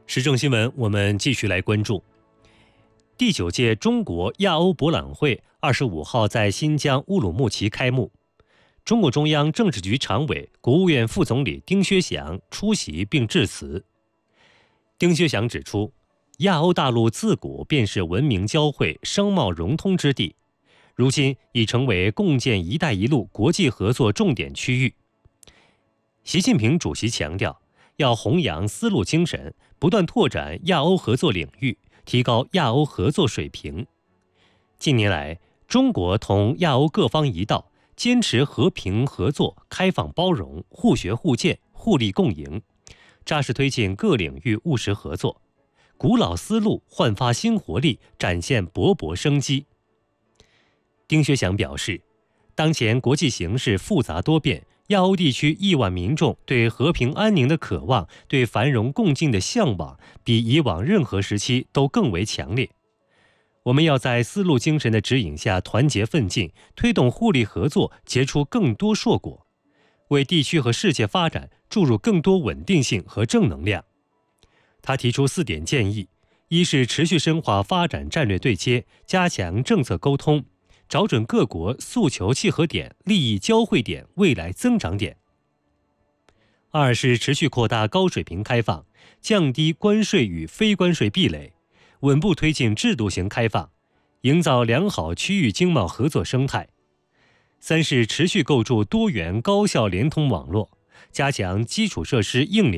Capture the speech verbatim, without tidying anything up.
时政新闻，我们继续来关注。第九届中国亚欧博览会二十五号在新疆乌鲁木齐开幕。中共中央政治局常委、国务院副总理丁薛祥出席并致辞。丁薛祥指出，亚欧大陆自古便是文明交汇、商贸融通之地，如今已成为共建“一带一路”国际合作重点区域。习近平主席强调，要弘扬丝路精神，不断拓展亚欧合作领域，提高亚欧合作水平。近年来，中国同亚欧各方一道，坚持和平合作、开放包容、互学互鉴、互利共赢，扎实推进各领域务实合作，古老丝路焕发新活力，展现勃勃生机。丁薛祥表示，当前国际形势复杂多变，亚欧地区亿万民众对和平安宁的渴望，对繁荣共进的向往，比以往任何时期都更为强烈。我们要在丝路精神的指引下团结奋进，推动互利合作结出更多硕果，为地区和世界发展注入更多稳定性和正能量。他提出四点建议：一是持续深化发展战略对接，加强政策沟通，找准各国诉求契合点、利益交汇点、未来增长点；二是持续扩大高水平开放，降低关税与非关税壁垒，稳步推进制度型开放，营造良好区域经贸合作生态；三是持续构筑多元高效联通网络，加强基础设施硬联